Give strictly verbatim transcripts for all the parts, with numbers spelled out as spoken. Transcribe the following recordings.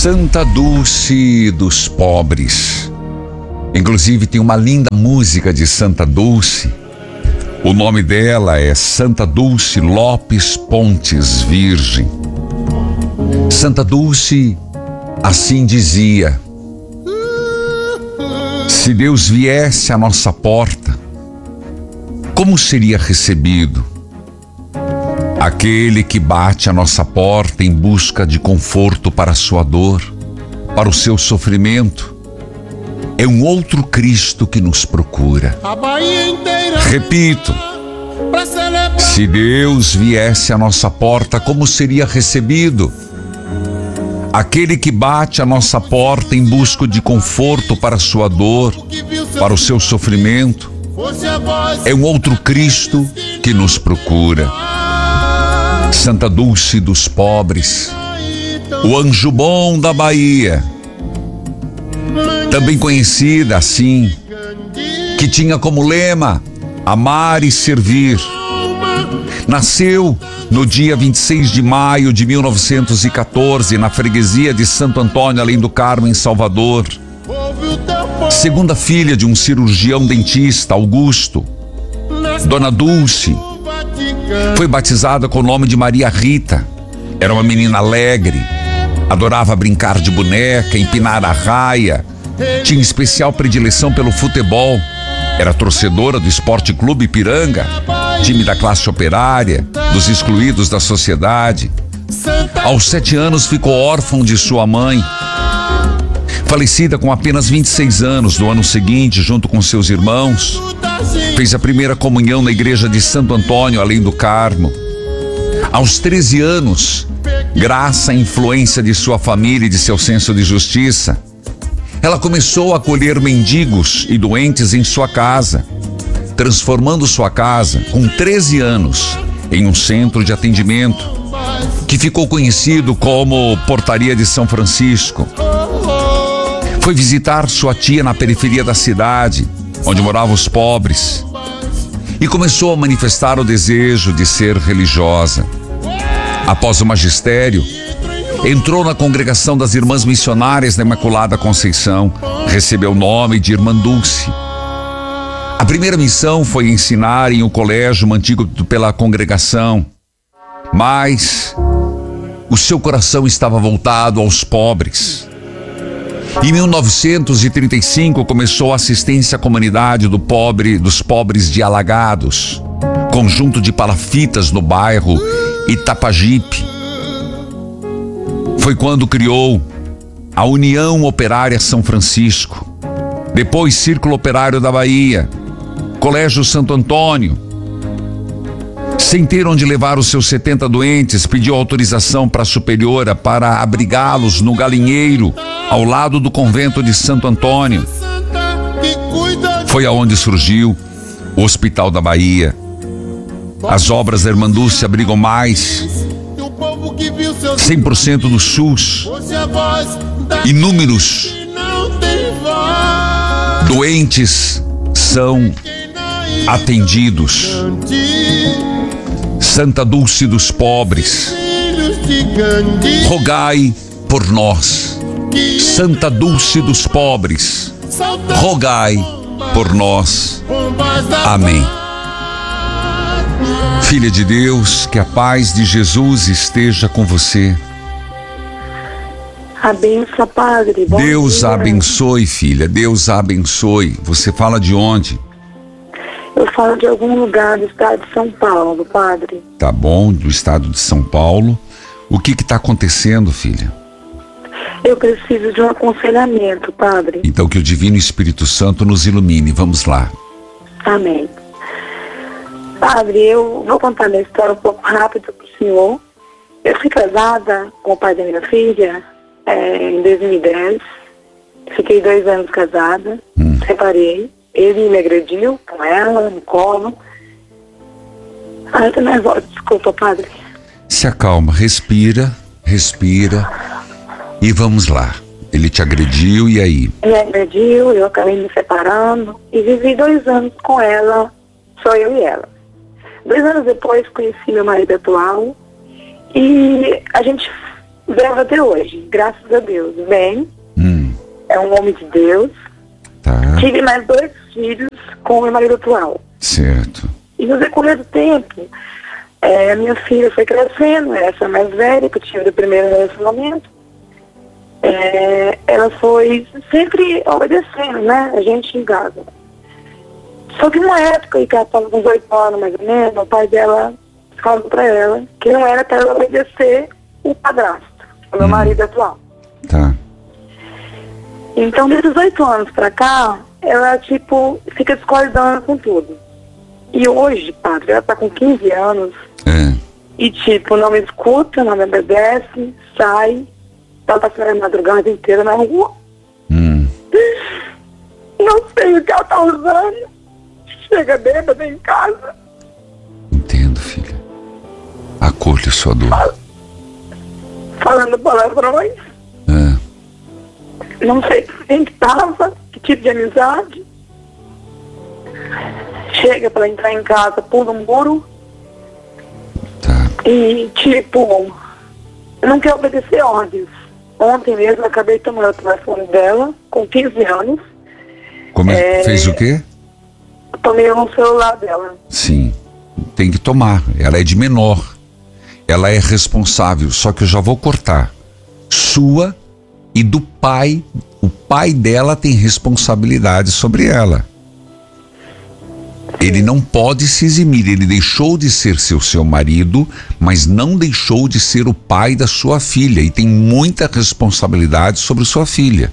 Santa Dulce dos Pobres. Inclusive tem uma linda música de Santa Dulce. O nome dela é Santa Dulce Lopes Pontes Virgem. Santa Dulce assim dizia: se Deus viesse à nossa porta, como seria recebido? Aquele que bate à nossa porta em busca de conforto para a sua dor, para o seu sofrimento, é um outro Cristo que nos procura. Repito, se Deus viesse à nossa porta, como seria recebido? Aquele que bate à nossa porta em busca de conforto para a sua dor, para o seu sofrimento, é um outro Cristo que nos procura. Santa Dulce dos Pobres, o anjo bom da Bahia, também conhecida assim, que tinha como lema amar e servir. Nasceu no dia vinte e seis de maio de mil novecentos e quatorze, na freguesia de Santo Antônio, além do Carmo, em Salvador. Segunda filha de um cirurgião dentista, Augusto. Dona Dulce foi batizada com o nome de Maria Rita. Era uma menina alegre, adorava brincar de boneca, empinar a raia, tinha especial predileção pelo futebol, era torcedora do Esporte Clube Ipiranga, time da classe operária, dos excluídos da sociedade. Aos sete anos ficou órfã de sua mãe, falecida com apenas vinte e seis anos. No ano seguinte, junto com seus irmãos, fez a primeira comunhão na igreja de Santo Antônio, além do Carmo. Aos treze anos, graças à influência de sua família e de seu senso de justiça, ela começou a acolher mendigos e doentes em sua casa, transformando sua casa, com treze anos, em um centro de atendimento, que ficou conhecido como Portaria de São Francisco. Foi visitar sua tia na periferia da cidade, onde moravam os pobres, e começou a manifestar o desejo de ser religiosa. Após o magistério, entrou na congregação das Irmãs Missionárias da Imaculada Conceição, recebeu o nome de Irmã Dulce. A primeira missão foi ensinar em um colégio mantido pela congregação, mas o seu coração estava voltado aos pobres. Em mil novecentos e trinta e cinco começou a assistência à comunidade do pobre, dos pobres de Alagados, conjunto de palafitas no bairro Itapajipe. Foi quando criou a União Operária São Francisco, depois Círculo Operário da Bahia, Colégio Santo Antônio. Sem ter onde levar os seus setenta doentes, pediu autorização para a superiora para abrigá-los no galinheiro, ao lado do convento de Santo Antônio. Foi aonde surgiu o Hospital da Bahia. As obras da Irmã Dulce abrigam mais cem por cento do SUS. Inúmeros doentes são atendidos. Santa Dulce dos Pobres, rogai por nós. Santa Dulce dos Pobres, rogai por nós. Amém. Filha de Deus, que a paz de Jesus esteja com você. A benção, Padre. Bom Deus dia. a abençoe, filha. Deus a abençoe. Você fala de onde? Eu falo de algum lugar do estado de São Paulo, Padre. Tá bom, do estado de São Paulo. O que que tá acontecendo, filha? Eu preciso de um aconselhamento, Padre. Então que o Divino Espírito Santo nos ilumine. Vamos lá. Amém. Padre, eu vou contar minha história um pouco rápido para o senhor. Eu fui casada com o pai da minha filha é, em dois mil e dez. Fiquei dois anos casada, hum. separei. Ele me agrediu com ela, no colo. Ai, eu tô nervosa, desculpa, Padre. Se acalma, respira, respira e vamos lá. Ele te agrediu e aí? Me agrediu, eu acabei me separando e vivi dois anos com ela, só eu e ela. Dois anos depois conheci meu marido atual e a gente Vive até hoje, graças a Deus. Bem, Hum, é um homem de Deus. tá, Tive mais dois filhos com o meu marido atual. certo. E no decorrer do tempo, é, minha filha foi crescendo, essa mais velha, que eu tive do primeiro relacionamento. É, ela foi sempre obedecendo, né? A gente em casa. Só que uma época, que ela estava com oito anos mais ou menos, o pai dela falou pra ela que não era para ela obedecer o padrasto, o meu Hum. marido atual. Tá. Então, desses oito anos pra cá, ela, tipo, fica discordando com tudo. E hoje, padre, ela tá com quinze anos É. e, tipo, não me escuta, não me obedece, sai, tá passando a madrugada inteira na rua. Hum, Não sei o que ela tá usando. Chega bêbada em casa. entendo, filha. Acolho sua dor. Falando palavrões. É. Não sei com quem que tava, que tipo de amizade. Chega pra entrar em casa, pula um muro Tá. e, tipo, não quer obedecer ordens. Ontem mesmo eu acabei tomando o telefone dela, com quinze anos. Como é? É. Fez o quê? Tomei o celular dela. Sim. Tem que tomar. Ela é de menor. Ela é responsável. Só que eu já vou cortar. Sua e do pai. O pai dela tem responsabilidade sobre ela. Ele não pode se eximir. Ele deixou de ser seu, seu marido, mas não deixou de ser o pai da sua filha. E tem muita responsabilidade sobre sua filha.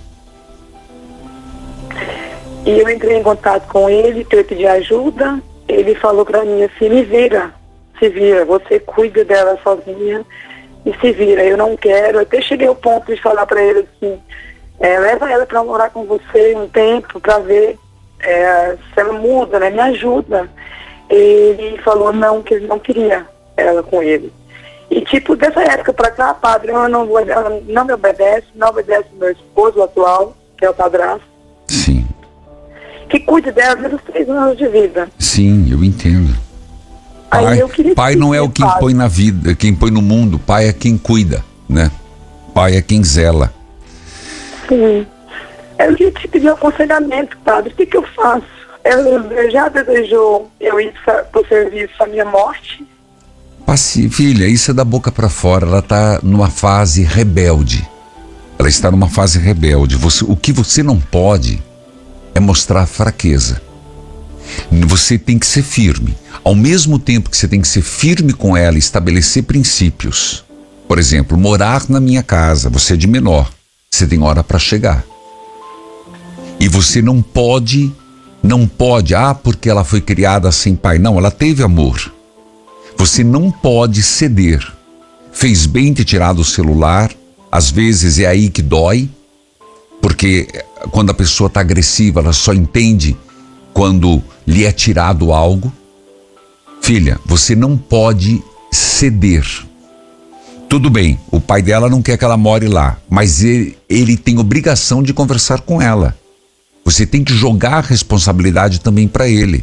E eu entrei em contato com ele, para pedir ajuda. Ele falou pra mim assim, me vira, se vira, você cuida dela sozinha e se vira. Eu não quero. Eu até cheguei ao ponto de falar pra ele assim, é, leva ela pra morar com você um tempo pra ver é, se ela muda, né? Me ajuda. Ele falou não, que ele não queria ela com ele. E tipo, dessa época pra cá, padre, ela não, ela não me obedece, não obedece meu esposo atual, que é o padrasto, Sim. que cuide dela pelos três anos de vida. Sim, eu entendo. Aí Pai, eu queria pai te não é o pedir, quem padre. põe na vida, quem põe no mundo. Pai é quem cuida, né? Pai é quem zela. Sim. Eu queria te pedir um aconselhamento, padre. O que, que eu faço? Ela já desejou eu ir para o serviço à minha morte? Passe, filha, isso é da boca pra fora. Ela tá numa fase rebelde. Ela está numa fase rebelde. Você, o que você não pode é mostrar fraqueza. Você tem que ser firme. Ao mesmo tempo que você tem que ser firme com ela e estabelecer princípios. Por exemplo, morar na minha casa. Você é de menor. Você tem hora para chegar. E você não pode, não pode, ah, porque ela foi criada sem pai. Não, ela teve amor. Você não pode ceder. Fez bem ter tirado o celular. Às vezes é aí que dói. Porque quando a pessoa está agressiva, ela só entende quando lhe é tirado algo. Filha, você não pode ceder. Tudo bem, o pai dela não quer que ela more lá, mas ele, ele tem obrigação de conversar com ela. Você tem que jogar a responsabilidade também para ele.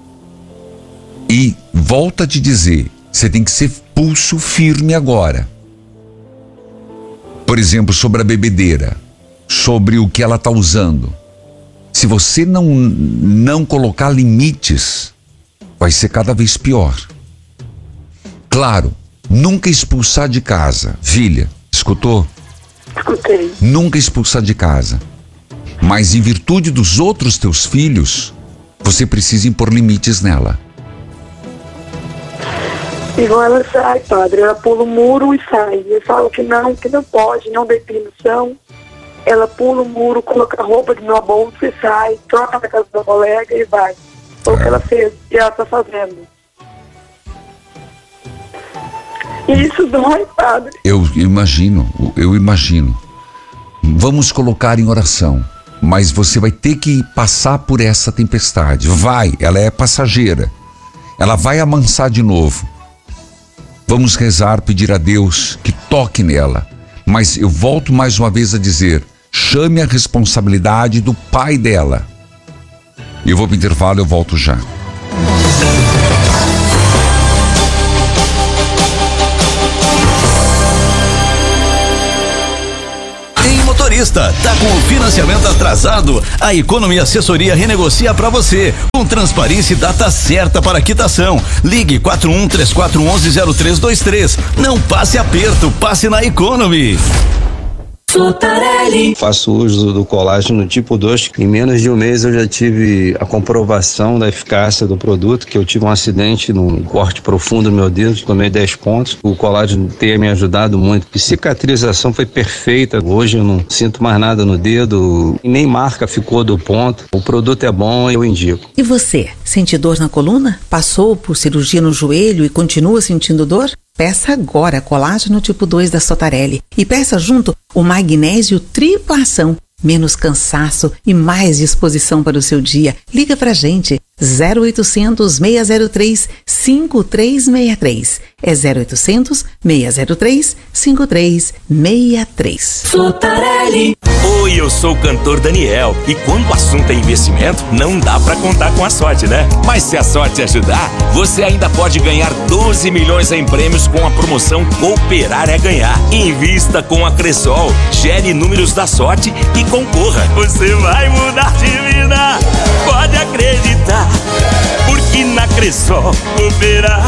E volta a te dizer, você tem que ser pulso firme agora. Por exemplo, sobre a bebedeira, sobre o que ela está usando. Se você não, não colocar limites, vai ser cada vez pior. Claro, nunca expulsar de casa. Filha, escutou? Escutei. Nunca expulsar de casa. Mas em virtude dos outros teus filhos, você precisa impor limites nela. Igual ela sai, padre, ela pula o muro e sai. Eu falo que não, que não pode, não dê permissão. Ela pula o muro, coloca a roupa de uma bolsa e sai, troca na casa da colega e vai. Foi o que ela fez e ela está fazendo. E isso dói, padre. Eu imagino, eu imagino. Vamos colocar em oração. Mas você vai ter que passar por essa tempestade. Vai, ela é passageira. Ela vai amansar de novo. Vamos rezar, pedir a Deus que toque nela. Mas eu volto mais uma vez a dizer, chame a responsabilidade do pai dela. Eu vou para o intervalo, eu volto já. Motorista, tá com o financiamento atrasado? A Economy Assessoria renegocia pra você, com transparência e data certa para quitação. Ligue quatro um três quatro um um zero três dois três. Não passe aperto, passe na Economy. Sotarelli. Faço uso do colágeno tipo dois. Em menos de um mês eu já tive a comprovação da eficácia do produto, que eu tive um acidente num corte profundo no meu dedo, tomei dez pontos. O colágeno tem me ajudado muito. A cicatrização foi perfeita. Hoje eu não sinto mais nada no dedo, nem marca ficou do ponto. O produto é bom, eu indico. E você, sente dor na coluna? Passou por cirurgia no joelho e continua sentindo dor? Peça agora colágeno tipo dois da Sotarelli e peça junto o magnésio tripla ação. Menos cansaço e mais disposição para o seu dia. Liga pra gente, zero oitocentos, seis zero três, cinco três seis três. É zero oitocentos, seis zero três, cinco três seis três. Sotarelli. Oi, eu sou o cantor Daniel e quando o assunto é investimento, não dá pra contar com a sorte, né? Mas se a sorte ajudar, você ainda pode ganhar doze milhões em prêmios com a promoção Cooperar é Ganhar. Invista com a Cressol, gere números da sorte e concorra. Você vai mudar de vida, pode acreditar, porque na Cressol cooperar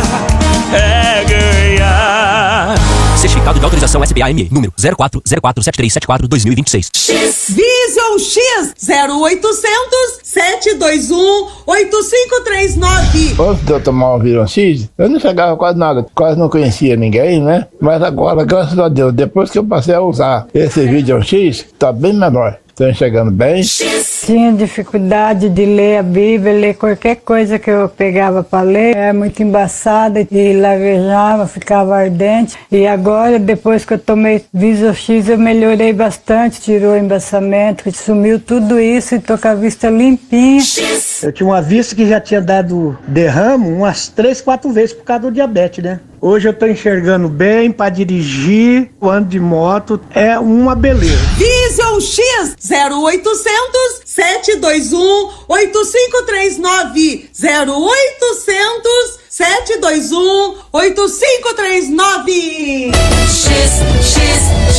é ganhar. Certificado de autorização S B A M E, número zero quatro zero quatro sete três sete quatro dois mil e vinte e seis. X. Vision X zero oitocentos, sete dois um, oito cinco três nove. Antes de eu tomar o Vision X, eu não chegava quase nada, quase não conhecia ninguém, né? Mas agora, graças a Deus, depois que eu passei a usar esse Vision X, tá bem menor. Estou enxergando bem. Tinha dificuldade de ler a Bíblia, ler qualquer coisa que eu pegava para ler. Era muito embaçada e lavejava, ficava ardente. E agora, depois que eu tomei Vision X, eu melhorei bastante. Tirou o embaçamento, sumiu tudo isso e tô com a vista limpinha. Eu tinha uma vista que já tinha dado derrame umas três, quatro vezes por causa do diabetes, né? Hoje eu tô enxergando bem para dirigir, o ano de moto é uma beleza. Vision X zero oitocentos, sete dois um, oito cinco três nove. zero oitocentos, sete dois um, oito cinco três nove. X, X,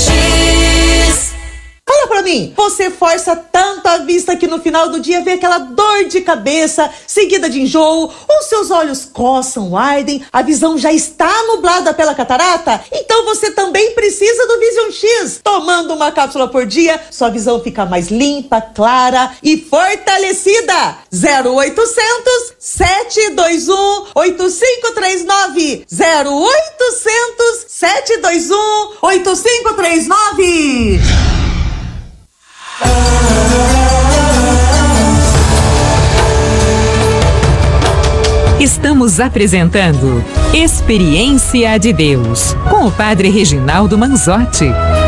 X. Fala pra mim, você força tanto a vista que no final do dia vê aquela dor de cabeça, seguida de enjoo, ou seus olhos coçam, ardem, a visão já está nublada pela catarata? Então você também precisa do Vision X. Tomando uma cápsula por dia, sua visão fica mais limpa, clara e fortalecida. zero oitocentos, sete dois um, oito cinco três nove. zero oitocentos, sete dois um, oito cinco três nove. Estamos apresentando Experiência de Deus com o Padre Reginaldo Manzotti.